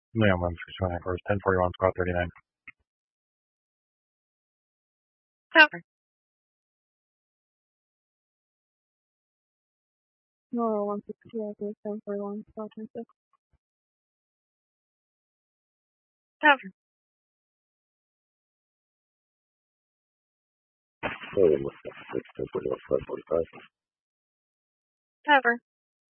Yeah, I'm 69 first. 1041, squad 39. Cover. No, 160, I think 1041, squad 26. Cover. Oh, 1041, squad 45. Cover.